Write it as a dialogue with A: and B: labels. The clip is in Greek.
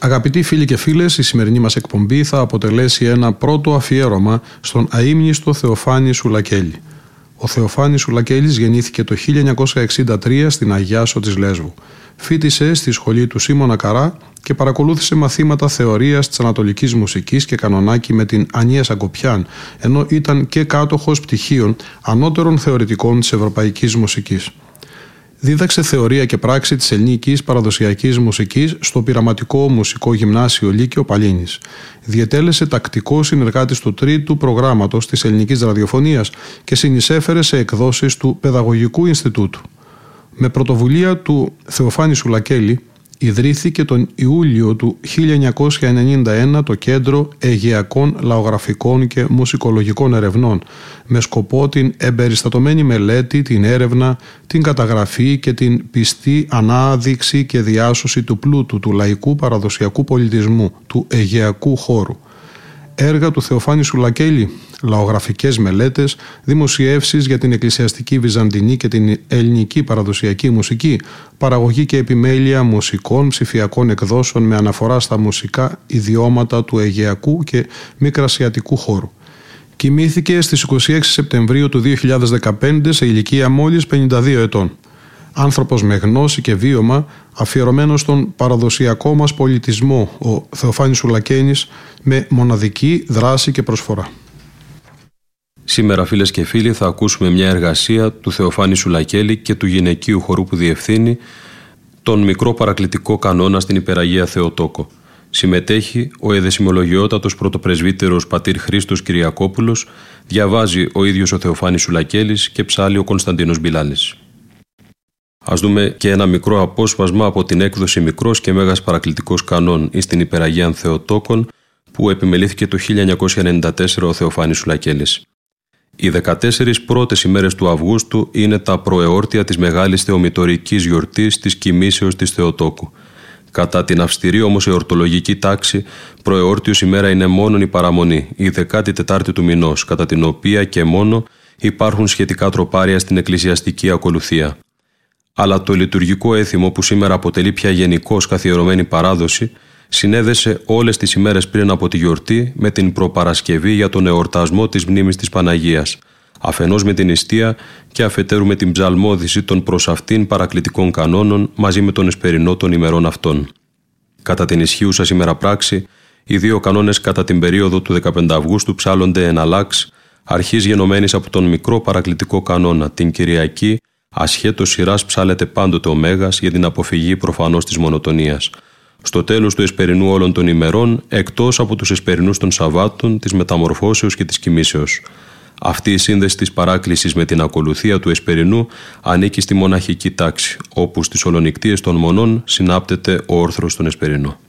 A: Αγαπητοί φίλοι και φίλες, η σημερινή μας εκπομπή θα αποτελέσει ένα πρώτο αφιέρωμα στον αείμνηστο Θεοφάνη Σουλακέλη. Ο Θεοφάνης Σουλακέλης γεννήθηκε το 1963 στην Αγιάσο της Λέσβου. Φοίτησε στη σχολή του Σίμωνα Καρά και παρακολούθησε μαθήματα θεωρίας της Ανατολικής Μουσικής και κανονάκι με την Ανία Σαγκοπιάν, ενώ ήταν και κάτοχος πτυχίων ανώτερων θεωρητικών της Ευρωπαϊκής Μουσικής. Δίδαξε θεωρία και πράξη της ελληνικής παραδοσιακής μουσικής στο Πειραματικό Μουσικό Γυμνάσιο Λύκειο Παλίνης. Διετέλεσε τακτικό συνεργάτης του τρίτου προγράμματος της ελληνικής ραδιοφωνίας και συνεισέφερε σε εκδόσεις του Παιδαγωγικού Ινστιτούτου. Με πρωτοβουλία του Θεοφάνη Σουλακέλη ιδρύθηκε τον Ιούλιο του 1991 το Κέντρο Αιγαιακών Λαογραφικών και Μουσικολογικών Ερευνών, με σκοπό την εμπεριστατωμένη μελέτη, την έρευνα, την καταγραφή και την πιστή ανάδειξη και διάσωση του πλούτου του λαϊκού παραδοσιακού πολιτισμού, του αιγαιακού χώρου. Έργα του Θεοφάνη Σουλακέλη, λαογραφικές μελέτες, δημοσιεύσεις για την εκκλησιαστική βυζαντινή και την ελληνική παραδοσιακή μουσική, παραγωγή και επιμέλεια μουσικών ψηφιακών εκδόσεων με αναφορά στα μουσικά ιδιώματα του αιγαιακού και μικρασιατικού χώρου. Κοιμήθηκε στις 26 Σεπτεμβρίου του 2015 σε ηλικία μόλις 52 ετών. Άνθρωπος με γνώση και βίωμα, αφιερωμένος στον παραδοσιακό μας πολιτισμό, ο Θεοφάνης Σουλακέλης, με μοναδική δράση και προσφορά.
B: Σήμερα, φίλες και φίλοι, θα ακούσουμε μια εργασία του Θεοφάνη Σουλακέλη και του γυναικείου χορού που διευθύνει, τον μικρό παρακλητικό κανόνα στην Υπεραγία Θεοτόκο. Συμμετέχει ο εδεσιμολογιότατος πρωτοπρεσβύτερος πατήρ Χρήστος Κυριακόπουλος, διαβάζει ο ίδιος ο Θεοφάνης Σουλακέλης και ψάλλει ο Κωνσταντίνος Μπιλάλης. Ας δούμε και ένα μικρό απόσπασμα από την έκδοση «Μικρός και Μέγας Παρακλητικός Κανόν» εις την Υπεραγίαν Θεοτόκων, που επιμελήθηκε το 1994 ο Θεοφάνης Σουλακέλης. Οι 14 πρώτες ημέρες του Αυγούστου είναι τα προεόρτια της μεγάλης θεομητορικής γιορτής της κοιμήσεως της Θεοτόκου. Κατά την αυστηρή όμως εορτολογική τάξη, προεόρτιος ημέρα είναι μόνον η παραμονή, η 14η του μηνός, κατά την οποία και μόνο υπάρχουν σχετικά τροπάρια στην εκκλησιαστική ακολουθία. Αλλά το λειτουργικό έθιμο, που σήμερα αποτελεί πια γενικώς καθιερωμένη παράδοση, συνέδεσε όλες τις ημέρες πριν από τη γιορτή με την προπαρασκευή για τον εορτασμό της μνήμης της Παναγίας, αφενός με την νηστεία και αφετέρου με την ψαλμόδηση των προς αυτήν παρακλητικών κανόνων μαζί με τον εσπερινό των ημερών αυτών. Κατά την ισχύουσα σήμερα πράξη, οι δύο κανόνες κατά την περίοδο του 15 Αυγούστου ψάλλονται εναλλάξ, αρχής γενομένης από τον μικρό παρακλητικό κανόνα, την Κυριακή, ασχέτως σειράς ψάλλεται πάντοτε ο Μέγας για την αποφυγή προφανώς της μονοτονίας. Στο τέλος του εσπερινού όλων των ημερών, εκτός από τους εσπερινούς των Σαββάτων, της Μεταμορφώσεως και της Κοιμήσεως. Αυτή η σύνδεση της παράκλησης με την ακολουθία του εσπερινού ανήκει στη μοναχική τάξη, όπου στις ολονικτείες των μονών συνάπτεται ο όρθρος των εσπερινών.